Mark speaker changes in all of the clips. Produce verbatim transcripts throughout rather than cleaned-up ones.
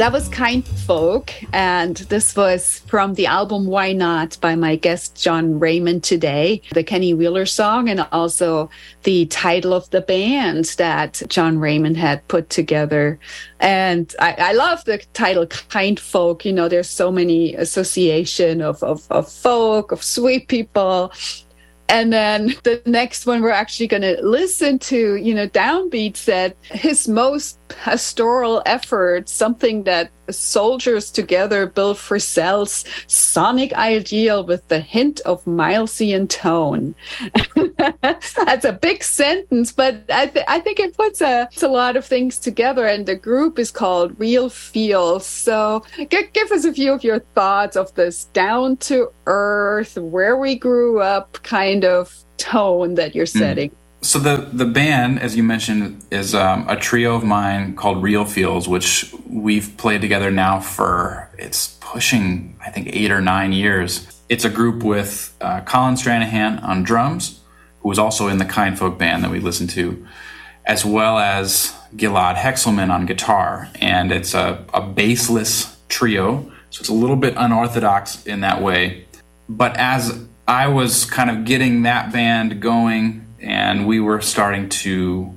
Speaker 1: That was Kind Folk, and this was from the album Why Not by my guest John Raymond today, the Kenny Wheeler song, and also the title of the band that John Raymond had put together. And I, I love the title Kind Folk. You know, there's so many association of, of, of folk, of sweet people. And then the next one we're actually going to listen to, you know, Downbeat said his most pastoral effort, something that soldiers together built Frizzell's sonic ideal with the hint of Milesian tone. That's a big sentence, but I, th- I think it puts a, it's a lot of things together. And the group is called Real Feels. So g- give us a few of your thoughts of this down to earth, where we grew up kind of tone that you're setting. Mm.
Speaker 2: So the, the band, as you mentioned, is um, a trio of mine called Real Feels, which we've played together now for, it's pushing, I think, eight or nine years. It's a group with uh, Colin Stranahan on drums, who was also in the Kind Folk band that we listened to, as well as Gilad Hexelman on guitar. And it's a, a bassless trio, so it's a little bit unorthodox in that way. But as I was kind of getting that band going, and we were starting to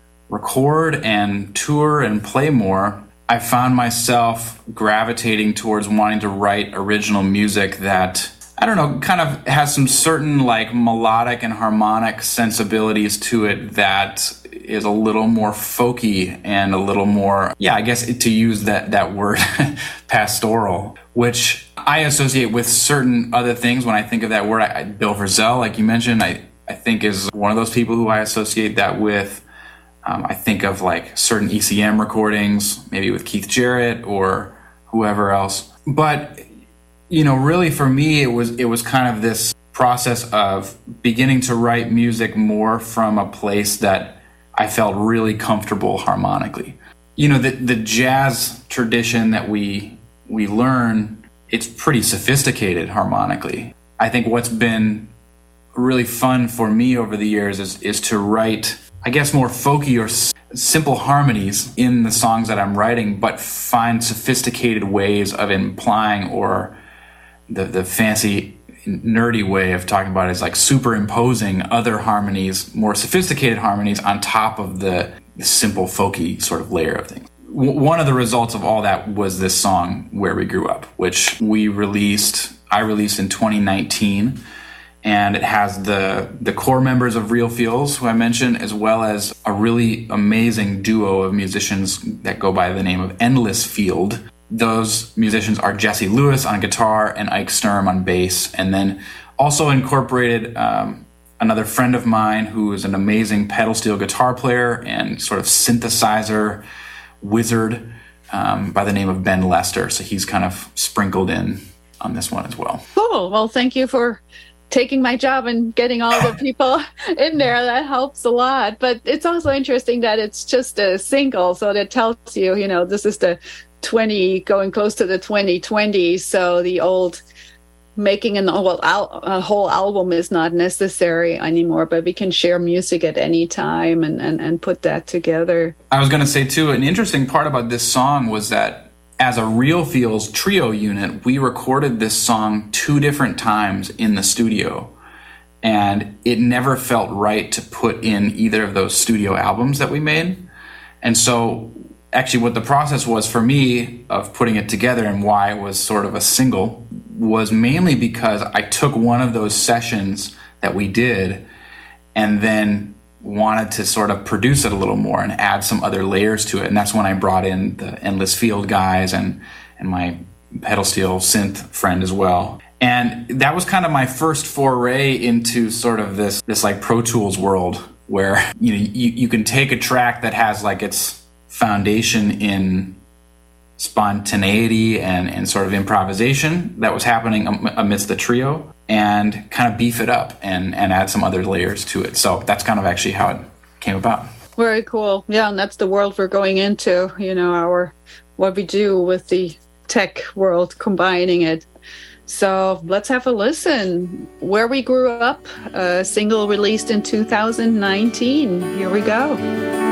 Speaker 2: record and tour and play more, I found myself gravitating towards wanting to write original music that, I don't know, kind of has some certain like melodic and harmonic sensibilities to it that is a little more folky and a little more, yeah, I guess to use that, that word, pastoral, which I associate with certain other things when I think of that word. I, Bill Frisell, like you mentioned, I I think is one of those people who I associate that with. Um, I think of like certain E C M recordings, maybe with Keith Jarrett or whoever else. But, you know, really for me, it was it was kind of this process of beginning to write music more from a place that I felt really comfortable harmonically. You know, the the jazz tradition that we we learn, it's pretty sophisticated harmonically. I think what's been really fun for me over the years is is to write, I guess, more folky or s- simple harmonies in the songs that I'm writing, but find sophisticated ways of implying, or the the fancy nerdy way of talking about it is like superimposing other harmonies, more sophisticated harmonies on top of the, the simple folky sort of layer of things. W- one of the results of all that was this song Where We Grew Up, which we released, I released in twenty nineteen. And it has the the core members of Real Feels, who I mentioned, as well as a really amazing duo of musicians that go by the name of Endless Field. Those musicians are Jesse Lewis on guitar and Ike Sturm on bass. And then also incorporated um, another friend of mine who is an amazing pedal steel guitar player and sort of synthesizer wizard um, by the name of Ben Lester. So he's kind of sprinkled in on this one as well.
Speaker 1: Cool. Well, thank you for taking my job and getting all the people in there. That helps a lot. But it's also interesting that it's just a single. So that tells you, you know, this is the twenty, going close to the twenty twenty. So the old making an whole, al- a whole album is not necessary anymore, but we can share music at any time and, and, and put that together.
Speaker 2: I was going to say, too, an interesting part about this song was that as a Real Feels trio unit, we recorded this song two different times in the studio, and it never felt right to put in either of those studio albums that we made. And so actually what the process was for me of putting it together and why it was sort of a single was mainly because I took one of those sessions that we did and then wanted to sort of produce it a little more and add some other layers to it. And that's when I brought in the Endless Field guys and, and my pedal steel synth friend as well. And that was kind of my first foray into sort of this, this like Pro Tools world where, you know, you, you can take a track that has like its foundation in spontaneity and, and sort of improvisation that was happening amidst the trio and kind of beef it up and, and add some other layers to it. So that's kind of actually how it came about.
Speaker 1: Very cool. Yeah, and that's the world we're going into, you know, our what we do with the tech world, combining it. So let's have a listen. Where We Grew Up, a single released in two thousand nineteen. Here we go.